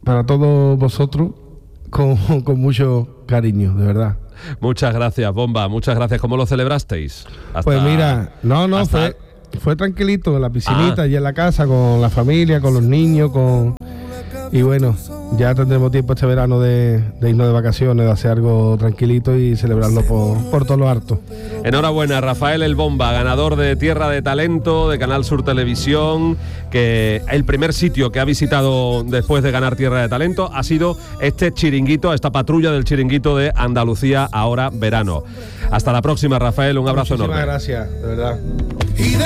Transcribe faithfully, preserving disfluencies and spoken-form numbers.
para todos vosotros con, con mucho cariño, de verdad. Muchas gracias, Bomba, muchas gracias. ¿Cómo lo celebrasteis? Hasta, pues mira, no, no, hasta... fue, fue tranquilito en la piscinita, ah. allí en la casa, con la familia, con los niños, con... Y bueno, ya tendremos tiempo este verano de, de irnos de vacaciones, de hacer algo tranquilito y celebrarlo por, por todo lo harto. Enhorabuena, Rafael El Bomba, ganador de Tierra de Talento, de Canal Sur Televisión, que el primer sitio que ha visitado después de ganar Tierra de Talento ha sido este chiringuito, esta patrulla del chiringuito de Andalucía Ahora Verano. Hasta la próxima, Rafael, un abrazo Muchísimas enorme. Gracias, de verdad.